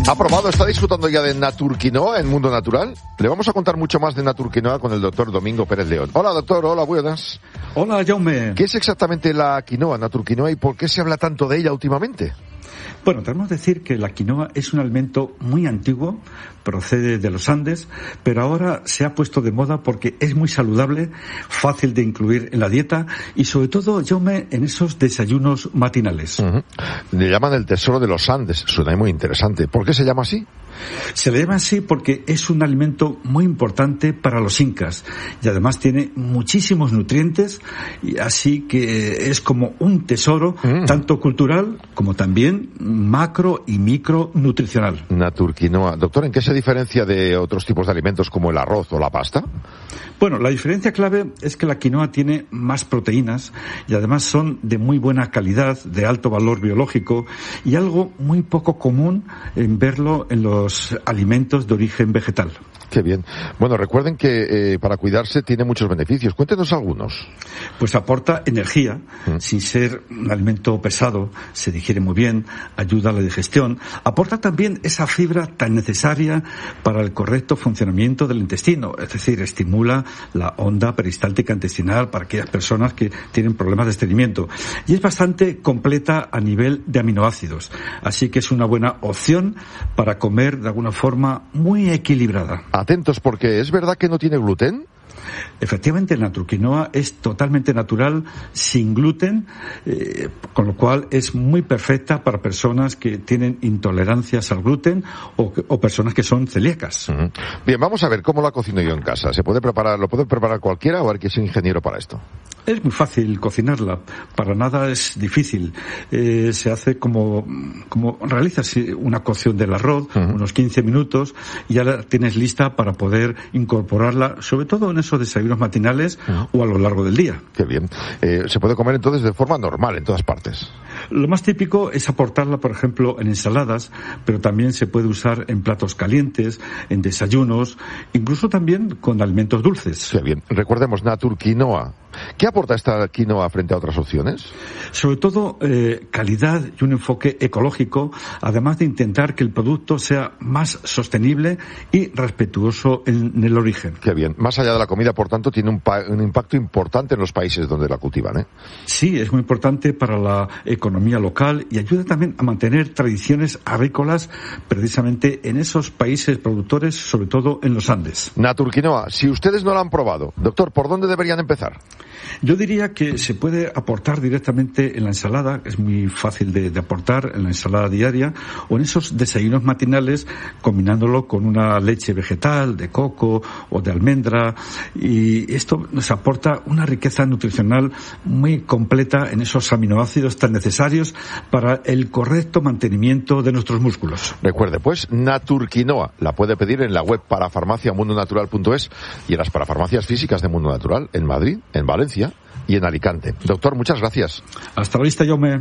¿Ha probado, está disfrutando ya de Naturquinoa en Mundo Natural? Le vamos a contar mucho más de Naturquinoa con el doctor Domingo Pérez León. Hola, doctor. Hola, buenas. Hola, Jaume. ¿Qué es exactamente la quinoa, Naturquinoa, y por qué se habla tanto de ella últimamente? Bueno, debemos decir que la quinoa es un alimento muy antiguo, procede de los Andes, pero ahora se ha puesto de moda porque es muy saludable, fácil de incluir en la dieta y sobre todo, Jaume, en esos desayunos matinales. Le llaman el tesoro de los Andes, suena muy interesante. ¿Por qué se llama así? Se le llama así porque es un alimento muy importante para los incas y además tiene muchísimos nutrientes, y así que es como un tesoro tanto cultural como también macro y micronutricional. Naturquinoa. Doctor, ¿en qué se diferencia de otros tipos de alimentos como el arroz o la pasta? Bueno, la diferencia clave es que la quinoa tiene más proteínas y además son de muy buena calidad, de alto valor biológico y algo muy poco común en verlo en los alimentos de origen vegetal. Qué bien. Bueno, recuerden que para cuidarse tiene muchos beneficios. Cuéntenos algunos. Pues aporta energía, sin ser un alimento pesado, se digiere muy bien, ayuda a la digestión. Aporta también esa fibra tan necesaria para el correcto funcionamiento del intestino, es decir, estimula la onda peristáltica intestinal para aquellas personas que tienen problemas de estreñimiento. Y es bastante completa a nivel de aminoácidos, así que es una buena opción para comer de alguna forma muy equilibrada. Atentos, porque ¿es verdad que no tiene gluten? Efectivamente, la naturquinoa es totalmente natural, sin gluten, con lo cual es muy perfecta para personas que tienen intolerancias al gluten o personas que son celíacas. Bien, vamos a ver cómo la cocino yo en casa. ¿Se puede preparar, lo puede preparar cualquiera o hay que ser ingeniero para esto? Es muy fácil cocinarla, para nada es difícil. Se hace como realizas una cocción del arroz, unos 15 minutos, y ya la tienes lista para poder incorporarla, sobre todo en esos desayunos matinales o a lo largo del día. Qué bien. Se puede comer entonces de forma normal en todas partes. Lo más típico es aportarla, por ejemplo, en ensaladas, pero también se puede usar en platos calientes, en desayunos, incluso también con alimentos dulces. Qué bien. Recordemos, Naturquinoa. ¿Qué aporta esta quinoa frente a otras opciones? Sobre todo calidad y un enfoque ecológico, además de intentar que el producto sea más sostenible y respetuoso en el origen. Qué bien. Más allá de la comida, por tanto, tiene un impacto importante en los países donde la cultivan, ¿eh? Sí, es muy importante para la economía local y ayuda también a mantener tradiciones agrícolas precisamente en esos países productores, sobre todo en los Andes. Naturquinoa, si ustedes no la han probado, doctor, ¿por dónde deberían empezar? Yo diría que se puede aportar directamente en la ensalada, es muy fácil de aportar en la ensalada diaria, o en esos desayunos matinales combinándolo con una leche vegetal, de coco o de almendra, y esto nos aporta una riqueza nutricional muy completa en esos aminoácidos tan necesarios para el correcto mantenimiento de nuestros músculos. Recuerde, pues, Naturquinoa la puede pedir en la web parafarmaciamundonatural.es y en las parafarmacias físicas de Mundo Natural, en Madrid, en Valencia y en Alicante. Doctor, muchas gracias. Hasta la vista, Jaume.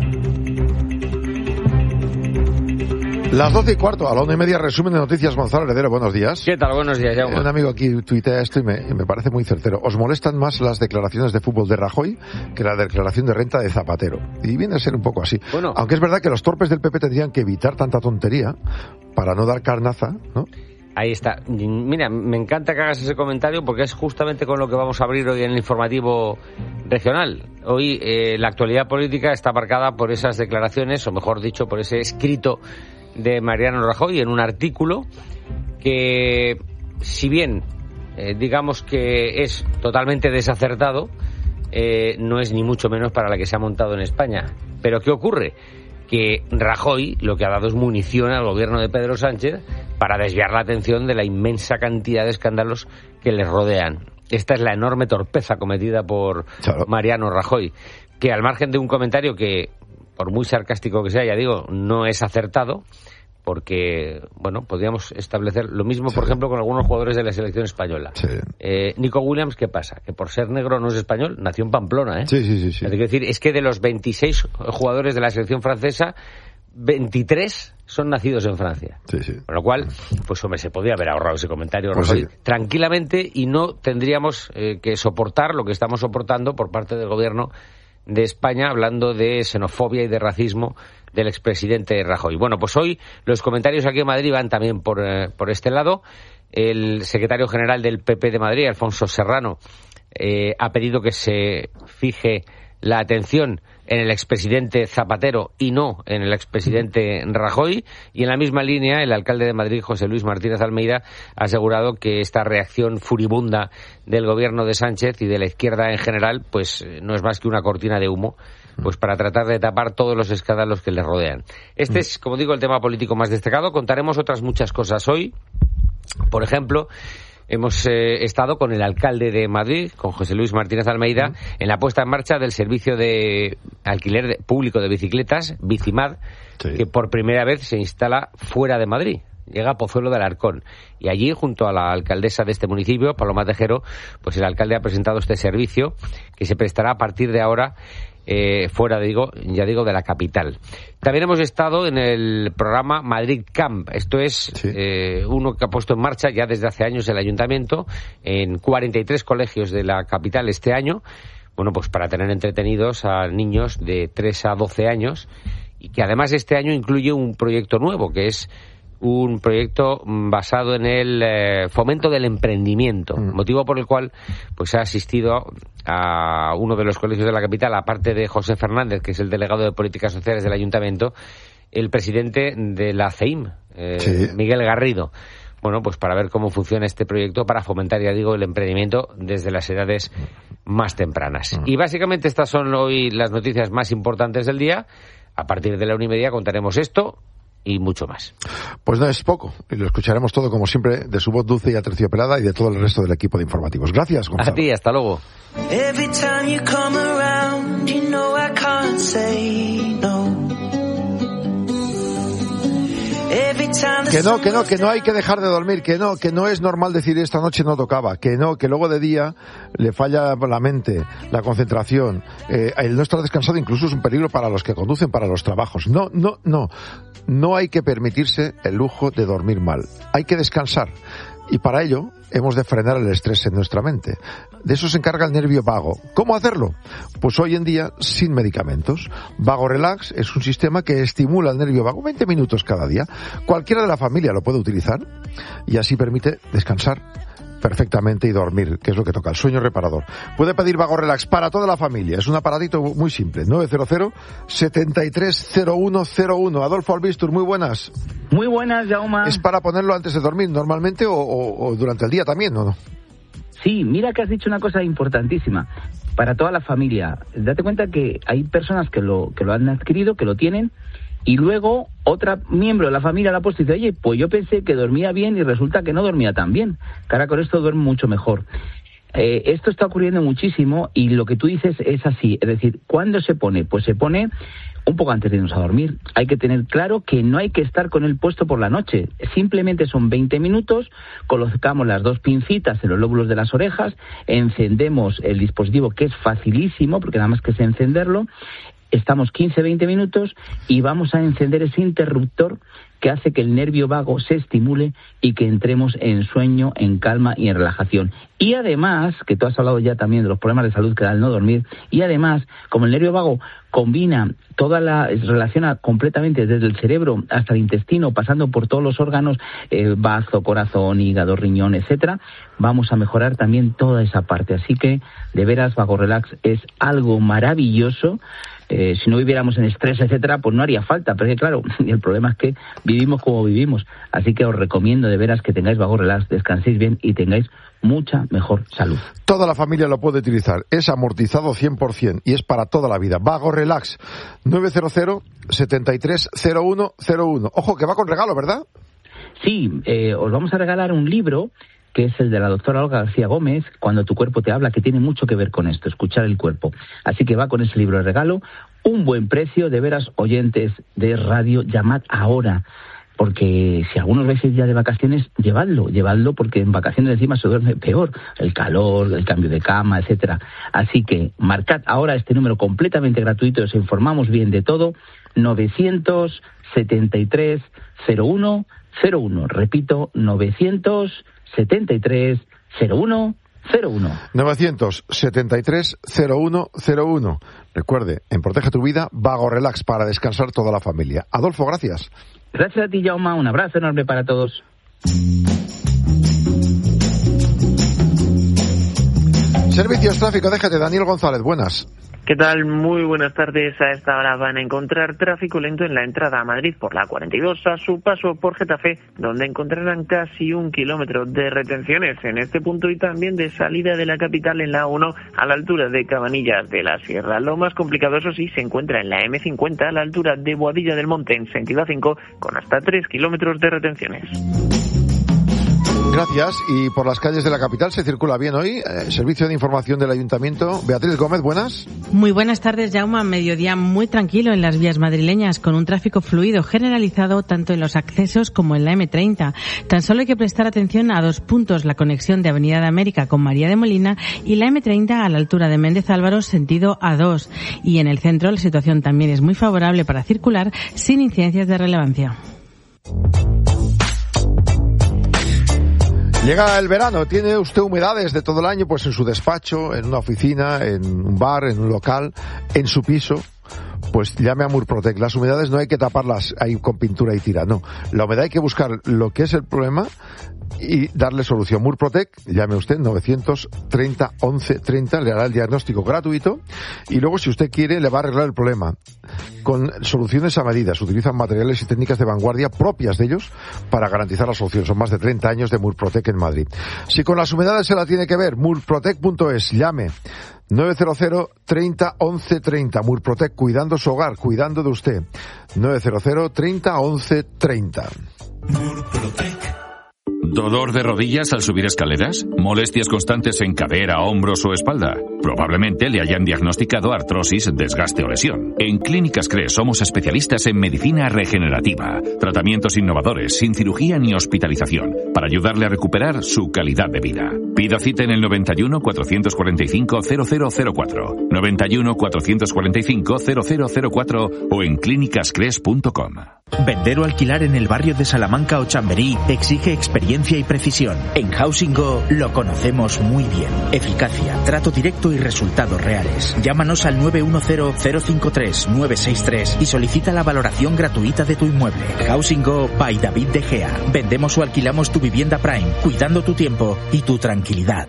Las 12:15, a la 1:30, resumen de noticias. Gonzalo Heredero, buenos días. ¿Qué tal? Buenos días, Jaume. Un amigo aquí tuitea esto y me parece muy certero. ¿Os molestan más las declaraciones de fútbol de Rajoy que la declaración de renta de Zapatero? Y viene a ser un poco así. Bueno. Aunque es verdad que los torpes del PP tendrían que evitar tanta tontería para no dar carnaza, ¿no? Ahí está. Mira, me encanta que hagas ese comentario porque es justamente con lo que vamos a abrir hoy en el informativo regional. Hoy la actualidad política está marcada por esas declaraciones, o mejor dicho, por ese escrito de Mariano Rajoy en un artículo que, si bien digamos que es totalmente desacertado, no es ni mucho menos para la que se ha montado en España. Pero ¿qué ocurre? Que Rajoy lo que ha dado es munición al gobierno de Pedro Sánchez para desviar la atención de la inmensa cantidad de escándalos que les rodean. Esta es la enorme torpeza cometida por Mariano Rajoy, que al margen de un comentario que, por muy sarcástico que sea, ya digo, no es acertado, porque, bueno, podríamos establecer lo mismo, por ejemplo, con algunos jugadores de la selección española. Sí. Nico Williams, ¿qué pasa? Que por ser negro no es español, nació en Pamplona, ¿eh? Sí. Es decir, es que de los 26 jugadores de la selección francesa, 23 son nacidos en Francia. Sí. Con lo cual, pues hombre, se podría haber ahorrado ese comentario, pues Rajoy, sí, tranquilamente, y no tendríamos que soportar lo que estamos soportando por parte del gobierno de España, hablando de xenofobia y de racismo del expresidente Rajoy. Bueno, pues hoy los comentarios aquí en Madrid van también por este lado. El secretario general del PP de Madrid, Alfonso Serrano, ha pedido que se fije la atención en el expresidente Zapatero y no en el expresidente Rajoy, y en la misma línea el alcalde de Madrid, José Luis Martínez Almeida, ha asegurado que esta reacción furibunda del gobierno de Sánchez y de la izquierda en general pues no es más que una cortina de humo pues para tratar de tapar todos los escándalos que le rodean. Este es, como digo, el tema político más destacado. Contaremos otras muchas cosas hoy. Por ejemplo, hemos estado con el alcalde de Madrid, con José Luis Martínez Almeida, en la puesta en marcha del servicio de alquiler público de bicicletas, Bicimad, que por primera vez se instala fuera de Madrid. Llega a Pozuelo de Alarcón. Y allí, junto a la alcaldesa de este municipio, Paloma Tejero, pues el alcalde ha presentado este servicio que se prestará a partir de ahora fuera, de la capital. También hemos estado en el programa Madrid Camp. Esto es uno que ha puesto en marcha ya desde hace años el ayuntamiento en 43 colegios de la capital este año. Bueno, pues para tener entretenidos a niños de 3 a 12 años, y que además este año incluye un proyecto nuevo, que es un proyecto basado en el fomento del emprendimiento, motivo por el cual pues ha asistido a uno de los colegios de la capital, aparte de José Fernández, que es el delegado de Políticas Sociales del Ayuntamiento, el presidente de la CEIM, Miguel Garrido. Bueno, pues para ver cómo funciona este proyecto para fomentar, ya digo, el emprendimiento desde las edades más tempranas. Y básicamente estas son hoy las noticias más importantes del día. A partir de la 1:30 contaremos esto y mucho más. Pues no es poco, y lo escucharemos todo, como siempre, de su voz dulce y aterciopelada y de todo el resto del equipo de informativos. Gracias, Gonzalo. A ti, hasta luego. Que no hay que dejar de dormir, que no es normal decir esta noche no tocaba, que luego de día le falla la mente, la concentración, el no estar descansado incluso es un peligro para los que conducen, para los trabajos. No hay que permitirse el lujo de dormir mal, hay que descansar. Y para ello hemos de frenar el estrés en nuestra mente. De eso se encarga el nervio vago. ¿Cómo hacerlo? Pues hoy en día sin medicamentos. Vago Relax es un sistema que estimula el nervio vago 20 minutos cada día. Cualquiera de la familia lo puede utilizar y así permite descansar perfectamente y dormir, que es lo que toca, el sueño reparador. Puede pedir Vago Relax para toda la familia. Es un aparatito muy simple. 900-730101. Adolfo Albistur, muy buenas. Muy buenas, Jaume. ¿Es para ponerlo antes de dormir normalmente o durante el día también, o no? Sí, mira que has dicho una cosa importantísima. Para toda la familia. Date cuenta que hay personas que lo han adquirido, que lo tienen, y luego otra miembro de la familia la ha puesto y dice, oye, pues yo pensé que dormía bien y resulta que no dormía tan bien. Que ahora con esto duerme mucho mejor. Esto está ocurriendo muchísimo y lo que tú dices es así. Es decir, ¿cuándo se pone? Pues se pone un poco antes de irnos a dormir. Hay que tener claro que no hay que estar con él puesto por la noche. Simplemente son 20 minutos, colocamos las 2 pincitas en los lóbulos de las orejas, encendemos el dispositivo, que es facilísimo, porque nada más que es encenderlo, estamos 15-20 minutos y vamos a encender ese interruptor que hace que el nervio vago se estimule y que entremos en sueño, en calma y en relajación. Y además, que tú has hablado ya también de los problemas de salud que da el no dormir, y además, como el nervio vago relaciona completamente desde el cerebro hasta el intestino, pasando por todos los órganos, bazo, corazón, hígado, riñón, etcétera, vamos a mejorar también toda esa parte. Así que, de veras, Vago Relax es algo maravilloso. Si no viviéramos en estrés, etcétera, pues no haría falta, pero es que claro, el problema es que vivimos como vivimos, así que os recomiendo de veras que tengáis Vago Relax, descanséis bien y tengáis mucha mejor salud. Toda la familia lo puede utilizar, es amortizado 100% y es para toda la vida. Vago Relax, 900-730101. Ojo, que va con regalo, ¿verdad? Sí, os vamos a regalar un libro que es el de la doctora Olga García Gómez, Cuando tu cuerpo te habla, que tiene mucho que ver con esto, escuchar el cuerpo. Así que va con ese libro de regalo, un buen precio, de veras, oyentes de radio, llamad ahora, porque si algunos vais ya de vacaciones, llevadlo, porque en vacaciones encima se duerme peor, el calor, el cambio de cama, etcétera. Así que marcad ahora este número completamente gratuito, os informamos bien de todo, 973-0101, repito, 973-0101. 973-0101. Recuerde, en Protege tu Vida, Vago Relax para descansar toda la familia. Adolfo, gracias. Gracias a ti, Jaume. Un abrazo enorme para todos. Servicios Tráfico, déjate. Daniel González, buenas. ¿Qué tal? Muy buenas tardes. A esta hora van a encontrar tráfico lento en la entrada a Madrid por la 42 a su paso por Getafe, donde encontrarán casi 1 kilómetro de retenciones en este punto y también de salida de la capital en la 1 a la altura de Cabanillas de la Sierra. Lo más complicado, eso sí, se encuentra en la M50 a la altura de Boadilla del Monte en sentido A5 con hasta 3 kilómetros de retenciones. Gracias. Y por las calles de la capital se circula bien hoy. Servicio de Información del Ayuntamiento. Beatriz Gómez, buenas. Muy buenas tardes, Jaume. Mediodía muy tranquilo en las vías madrileñas, con un tráfico fluido generalizado tanto en los accesos como en la M30. Tan solo hay que prestar atención a 2 puntos: la conexión de Avenida de América con María de Molina y la M30 a la altura de Méndez Álvaro, sentido A2. Y en el centro la situación también es muy favorable para circular sin incidencias de relevancia. Llega el verano, ¿tiene usted humedades de todo el año? Pues en su despacho, en una oficina, en un bar, en un local, en su piso. Pues llame a Murprotec. Las humedades no hay que taparlas ahí con pintura y tira, no. La humedad hay que buscar lo que es el problema y darle solución. Murprotec, llame usted, 930 11 30, le hará el diagnóstico gratuito y luego, si usted quiere, le va a arreglar el problema con soluciones a medida. Se utilizan materiales y técnicas de vanguardia propias de ellos para garantizar la solución. Son más de 30 años de Murprotec en Madrid. Si con las humedades se la tiene que ver, murprotec.es, llame 900 30 11 30. Murprotec, cuidando su hogar, cuidando de usted. 900 30 11 30. Murprotec. ¿Dolor de rodillas al subir escaleras? ¿Molestias constantes en cadera, hombros o espalda? Probablemente le hayan diagnosticado artrosis, desgaste o lesión. En Clínicas CRES somos especialistas en medicina regenerativa, tratamientos innovadores, sin cirugía ni hospitalización, para ayudarle a recuperar su calidad de vida. Pida cita en el 91 445 0004, 91 445 0004 o en clínicascres.com. Vender o alquilar en el barrio de Salamanca o Chamberí exige experiencia y precisión. En Housing Go lo conocemos muy bien. Eficacia, trato directo y resultados reales. Llámanos al 910-053-963 y solicita la valoración gratuita de tu inmueble. Housing Go by David De Gea. Vendemos o alquilamos tu vivienda Prime, cuidando tu tiempo y tu tranquilidad.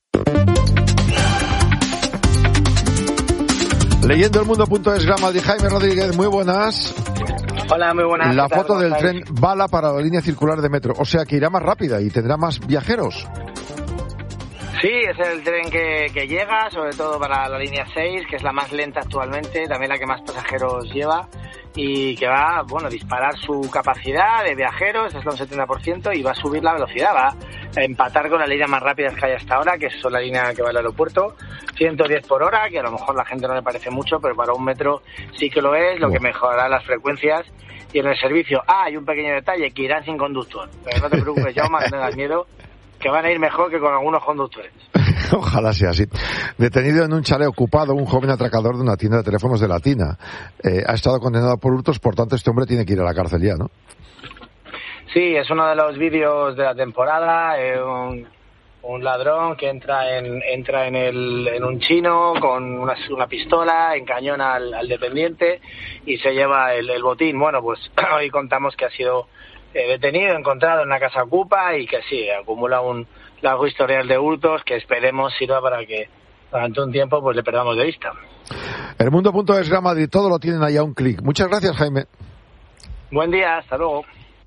Leyendo el mundo.es, Gramaldi. Jaime Rodríguez, muy buenas. Hola, muy buenas. La foto del tren bala para la línea circular de metro, o sea que irá más rápida y tendrá más viajeros. Sí, es el tren que llega, sobre todo para la línea 6, que es la más lenta actualmente, también la que más pasajeros lleva y que va, bueno, a disparar su capacidad de viajeros hasta un 70% y va a subir la velocidad, va a empatar con las líneas más rápidas que hay hasta ahora, que es la línea que va al aeropuerto, 110 por hora, que a lo mejor a la gente no le parece mucho, pero para un metro sí que lo es, lo que mejorará las frecuencias. Y en el servicio, hay un pequeño detalle, que irán sin conductor, pero no te preocupes, Jaume, no tengas miedo, que van a ir mejor que con algunos conductores. Ojalá sea así. Detenido en un chalet ocupado un joven atracador de una tienda de teléfonos de Latina. Ha estado condenado por hurtos, por tanto este hombre tiene que ir a la cárcel ya, ¿no? Sí, es uno de los vídeos de la temporada, un ladrón que entra en un chino con una pistola, encañona al dependiente y se lleva el botín. Bueno, pues hoy contamos que ha sido detenido, encontrado en una casa ocupa y que sí, acumula un largo historial de hurtos que esperemos sirva para que durante un tiempo pues le perdamos de vista. El mundo.es, Real Madrid, todo lo tienen ahí a un clic. Muchas gracias, Jaime. Buen día, hasta luego.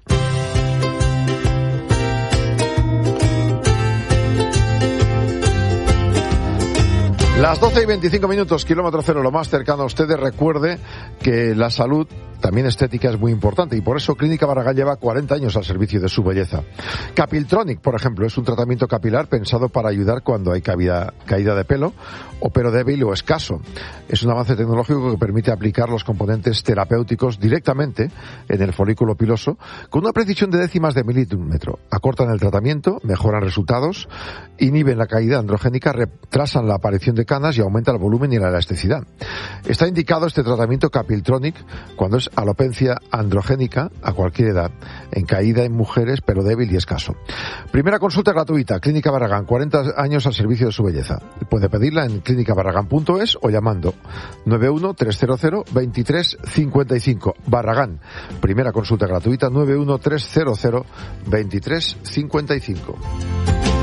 Las 12 y 25 minutos, kilómetro cero, lo más cercano a ustedes. Recuerde que la salud, también estética, es muy importante y por eso Clínica Barragán lleva 40 años al servicio de su belleza. Capiltronic, por ejemplo, es un tratamiento capilar pensado para ayudar cuando hay caída de pelo o pelo débil o escaso. Es un avance tecnológico que permite aplicar los componentes terapéuticos directamente en el folículo piloso con una precisión de décimas de milímetro. Acortan el tratamiento, mejoran resultados, inhiben la caída androgénica, retrasan la aparición de canas y aumenta el volumen y la elasticidad. Está indicado este tratamiento Capiltronic cuando es alopecia androgénica a cualquier edad, en caída en mujeres pero débil y escaso. Primera consulta gratuita, Clínica Barragán, 40 años al servicio de su belleza. Puede pedirla en clínicabarragán.es o llamando 913002355. Barragán, primera consulta gratuita 913002355.